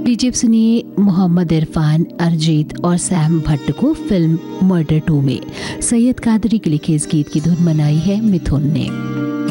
लीजिए अब सुनिए मोहम्मद इरफान, अरिजीत और सैम भट्ट को फिल्म मर्डर 2 में सैयद कादरी के लिखे इस गीत की धुन बनाई है मिथुन ने।